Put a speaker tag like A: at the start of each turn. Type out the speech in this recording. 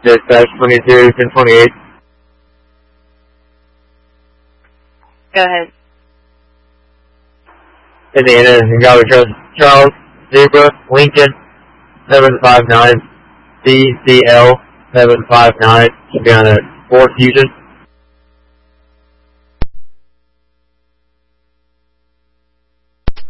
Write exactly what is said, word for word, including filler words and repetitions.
A: Dispatch twenty-two, ten twenty-eight.
B: Go ahead.
A: Indiana, and Galway Trust, Charles, Zebra, Lincoln, seven five nine, C C L, seven five nine, should be on a four Fusion.